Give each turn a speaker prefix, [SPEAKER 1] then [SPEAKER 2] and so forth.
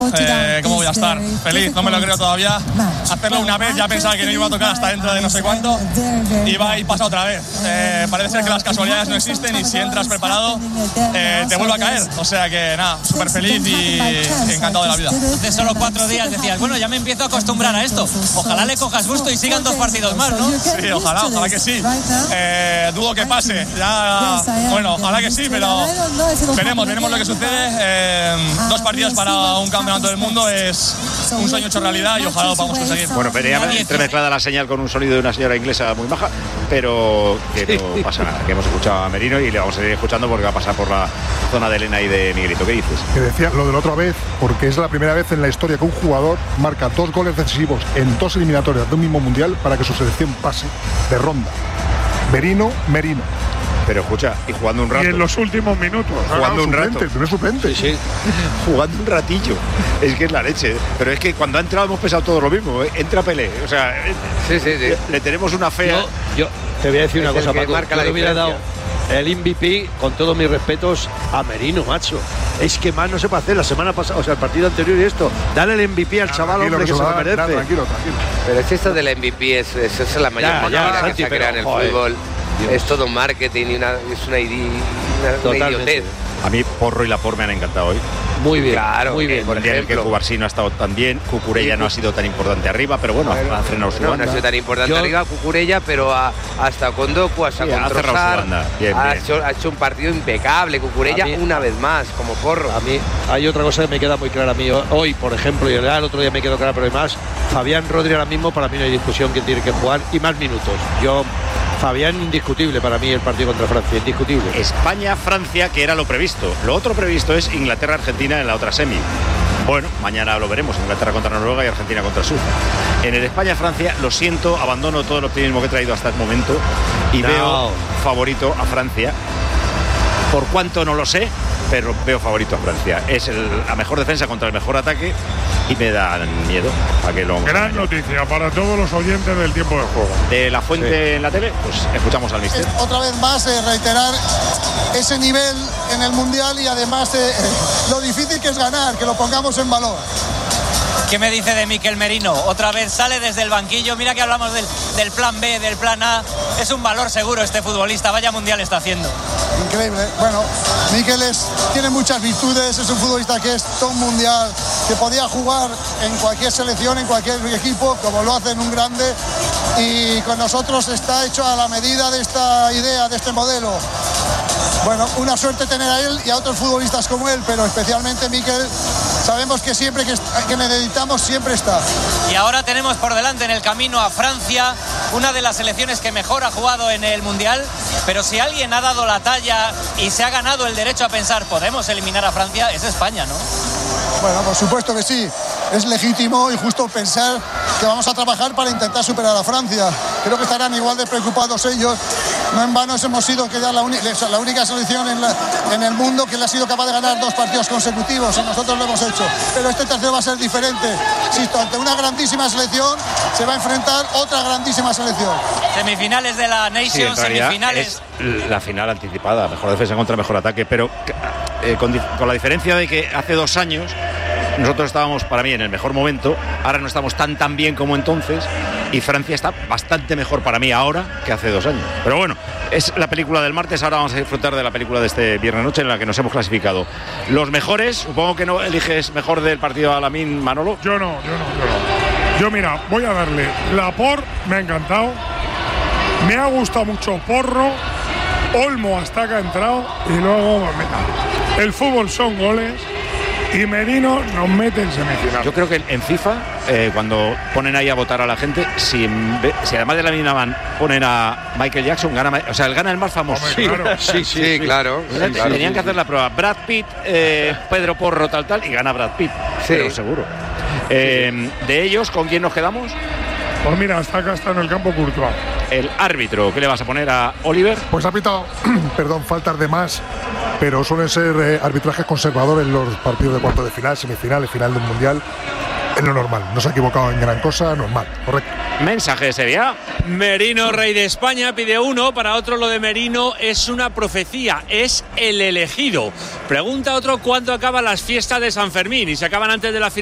[SPEAKER 1] ¿Cómo voy a estar? Feliz, no me lo creo todavía. Hacerlo una vez, ya pensaba que no iba a tocar hasta dentro de no sé cuánto. Y va y pasa otra vez. Parece ser que las casualidades no existen y si entras preparado, te vuelve a caer. O sea que nada, súper feliz y encantado de la vida.
[SPEAKER 2] Hace solo 4 días decías, bueno, ya me empiezo a acostumbrar a esto. Ojalá le cojas gusto y sigan 2 partidos más, ¿no?
[SPEAKER 1] Sí, ojalá que sí. Dudo que pase. Ya, bueno, ojalá que sí, pero veremos lo que sucede. 2 partidos para un campeonato del mundo es un sueño hecho realidad y ojalá lo podamos conseguir.
[SPEAKER 3] Bueno, venía entremezclada la señal con un sonido de una señora inglesa muy maja, pero que no pasa nada, que hemos escuchado a Merino y le vamos a seguir escuchando porque va a pasar por la zona de Elena y de Miguelito. ¿Qué dices?
[SPEAKER 4] Que decía lo de la otra vez, porque es la primera vez en la historia que un jugador marca 2 goles decisivos en 2 eliminatorias de un mismo mundial para que su selección pase de ronda. Merino.
[SPEAKER 3] Pero escucha, y jugando un rato.
[SPEAKER 5] Y en los últimos minutos.
[SPEAKER 3] Jugando un rato.
[SPEAKER 4] El primer suplente.
[SPEAKER 3] Sí. Jugando un ratillo. Es que es la leche. Pero es que cuando ha entrado hemos pensado todo lo mismo. Entra Pelé. O sea,
[SPEAKER 6] sí.
[SPEAKER 3] Le tenemos una fea.
[SPEAKER 7] Yo te voy a decir una cosa, Paco.
[SPEAKER 6] Marca la
[SPEAKER 7] yo le hubiera dado el MVP, con todos mis respetos, a Merino, macho. Es que más no se puede hacer. La semana pasada, o sea, el partido anterior y esto. Dale el MVP al chaval, hombre, que se lo merece.
[SPEAKER 4] Tranquilo.
[SPEAKER 6] Pero es esto del MVP, es la mayor mentira que se ha creado en el fútbol. Dios. Es todo marketing y es una idiotez.
[SPEAKER 3] A mí Porro y Laporte me han encantado hoy.
[SPEAKER 7] Muy bien,
[SPEAKER 6] claro,
[SPEAKER 7] muy bien.
[SPEAKER 3] Por ejemplo, que Cubarsí no ha estado tan bien, Cucurella no ha sido tan importante arriba, pero bueno, ha frenado su banda.
[SPEAKER 6] No ha sido tan importante arriba Cucurella, pero hasta con Doku, hasta con Trossard, ha hecho un partido impecable. Cucurella una vez más, como Porro.
[SPEAKER 7] A mí hay otra cosa que me queda muy clara a mí hoy, por ejemplo, y el otro día me quedó clara, pero además, Fabián Rodri ahora mismo, para mí no hay discusión que tiene que jugar y más minutos. Fabián, indiscutible para mí el partido contra Francia, indiscutible.
[SPEAKER 3] España-Francia, que era lo previsto. Lo otro previsto es Inglaterra-Argentina en la otra semi. Bueno, mañana lo veremos, Inglaterra contra Noruega y Argentina contra Suiza. En el España-Francia, lo siento, abandono todo el optimismo que he traído hasta el momento y veo favorito a Francia. Por cuánto no lo sé, pero veo favorito a Francia. Es la mejor defensa contra el mejor ataque y me da miedo a que lo...
[SPEAKER 5] Gran noticia para todos los oyentes del tiempo de juego.
[SPEAKER 3] De la fuente en la tele, pues escuchamos al míster.
[SPEAKER 8] Otra vez más reiterar ese nivel en el Mundial y además lo difícil que es ganar, que lo pongamos en valor.
[SPEAKER 2] ¿Qué me dice de Mikel Merino? Otra vez sale desde el banquillo. Mira que hablamos del plan B, del plan A. Es un valor seguro este futbolista. Vaya mundial está haciendo.
[SPEAKER 8] Increíble. Bueno, Mikel tiene muchas virtudes. Es un futbolista que es todo mundial, que podía jugar en cualquier selección, en cualquier equipo, como lo hace en un grande. Y con nosotros está hecho a la medida de esta idea, de este modelo. Bueno, una suerte tener a él y a otros futbolistas como él, pero especialmente Mikel, sabemos que siempre que necesitamos siempre está.
[SPEAKER 2] Y ahora tenemos por delante en el camino a Francia, una de las selecciones que mejor ha jugado en el Mundial, pero si alguien ha dado la talla y se ha ganado el derecho a pensar podemos eliminar a Francia, es España, ¿no?
[SPEAKER 8] Bueno, por supuesto que sí. Es legítimo y justo pensar que vamos a trabajar para intentar superar a Francia. Creo que estarán igual de preocupados ellos. No en vano hemos sido la única selección en el mundo que le ha sido capaz de ganar 2 partidos consecutivos y nosotros lo hemos hecho. Pero este tercero va a ser diferente. Insisto, ante una grandísima selección se va a enfrentar otra grandísima selección.
[SPEAKER 2] Semifinales de la Nations, semifinales.
[SPEAKER 3] Es la final anticipada, mejor defensa contra mejor ataque, pero con la diferencia de que hace 2 años nosotros estábamos, para mí, en el mejor momento. Ahora no estamos tan bien como entonces. Y Francia está bastante mejor para mí ahora que hace 2 años. Pero bueno, es la película del martes. Ahora vamos a disfrutar de la película de este viernes noche en la que nos hemos clasificado. Los mejores, supongo que no eliges mejor del partido a Lamine, Manolo.
[SPEAKER 5] Yo no. Yo mira, voy a darle Laporte, me ha encantado. Me ha gustado mucho Porro. Olmo hasta que ha entrado. Y luego, el fútbol son goles. Y Merino nos mete en semifinal.
[SPEAKER 3] Yo creo que en FIFA, cuando ponen ahí a votar a la gente, si además de la misma ponen a Michael Jackson, gana el más famoso.
[SPEAKER 5] Hombre, claro.
[SPEAKER 6] Sí, claro.
[SPEAKER 3] Tenían que hacer la prueba. Brad Pitt, Pedro Porro, tal, y gana Brad Pitt. Sí. Pero seguro. De ellos, ¿con quién nos quedamos?
[SPEAKER 5] Pues mira, hasta acá está en el campo Courtois.
[SPEAKER 3] El árbitro, ¿qué le vas a poner a Oliver?
[SPEAKER 4] Pues ha pitado, faltas de más, pero suelen ser arbitrajes conservadores en los partidos de cuartos de final, semifinales, final del Mundial. Es lo normal, no se ha equivocado en gran cosa, normal, correcto.
[SPEAKER 3] Mensaje de Sevilla.
[SPEAKER 9] Merino, rey de España, pide uno. Para otro, lo de Merino es una profecía, es el elegido. Pregunta otro cuándo acaban las fiestas de San Fermín, y se acaban antes de la